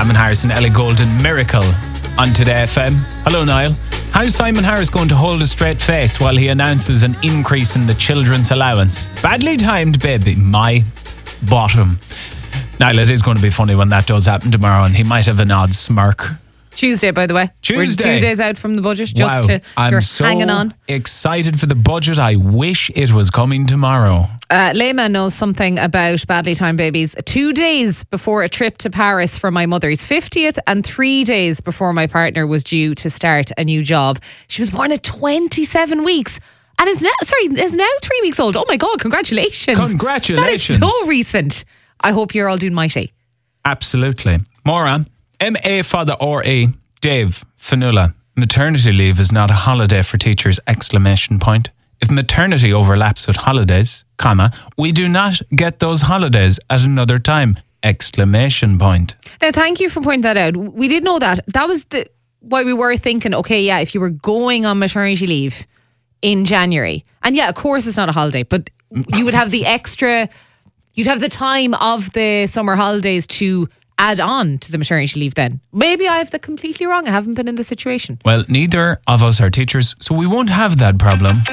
Simon Harris and Ellie Goulding, Miracle on Today FM. Hello, Niall. How's Simon Harris going to hold a straight face while he announces an increase in the children's allowance? Badly timed, baby. My bottom. Niall, it is going to be funny when that does happen tomorrow, and he might have an odd smirk. Tuesday, by the way. Tuesday. We're 2 days out from the budget. Wow. I'm so hanging on. Excited for the budget. I wish it was coming tomorrow. Lema knows something about badly timed babies. 2 days before a trip to Paris for my mother's 50th and 3 days before my partner was due to start a new job. She was born at 27 weeks and is now 3 weeks old. Oh my God, congratulations. Congratulations. That is so recent. I hope you're all doing mighty. Absolutely. Maura, M.A. Father R.A. Dave Fanula. Maternity leave is not a holiday for teachers! ! If maternity overlaps with holidays, we do not get those holidays at another time! ! Now, thank you for pointing that out. We did know that. That was why we were thinking, okay, yeah, if you were going on maternity leave in January, and yeah, of course it's not a holiday, but you would have the extra, you'd have the time of the summer holidays to add on to the maternity leave then. Maybe I have that completely wrong. I haven't been in the situation. Well, neither of us are teachers, so we won't have that problem.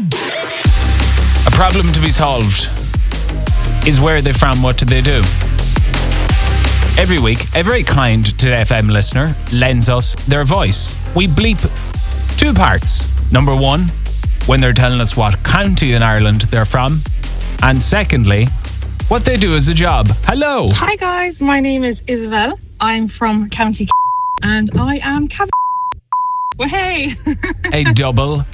A problem to be solved is where are they from, what do they do? Every week, a very kind Today FM listener lends us their voice. We bleep 2 parts. Number 1, when they're telling us what county in Ireland they're from. And secondly, what they do as a job. Hello. Hi guys, my name is Isabel. I'm from County and I am Well, hey. A double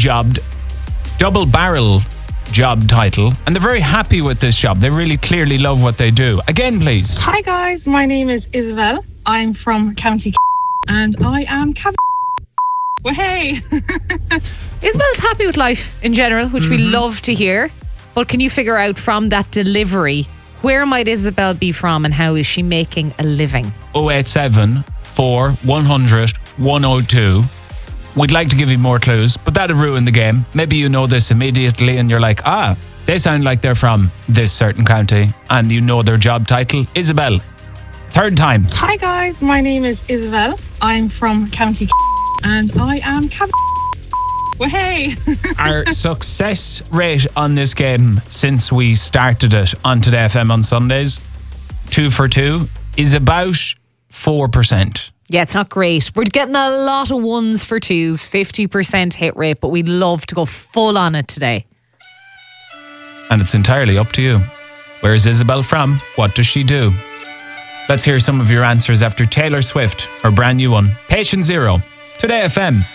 barrel job title, and they're very happy with this job. They really clearly love what they do. Again, please. Hi guys, my name is Isabel. I'm from County and I am Well, hey. Isabel's happy with life in general, which we love to hear. But can you figure out from that delivery, where might Isabel be from and how is she making a living? 087 4 100 102. We'd like to give you more clues, but that'd ruin the game. Maybe you know this immediately and you're like, they sound like they're from this certain county, and you know their job title. Isabel, 3rd time. Hi guys, my name is Isabel. I'm from County and I am Well, hey. Our success rate on this game since we started it on Today FM on Sundays, 2 for 2, is about 4%. Yeah, it's not great. We're getting a lot of 1s for 2s, 50% hit rate, but we'd love to go full on it today. And it's entirely up to you. Where is Isabel from? What does she do? Let's hear some of your answers after Taylor Swift, her brand new one, Patient Zero, Today FM.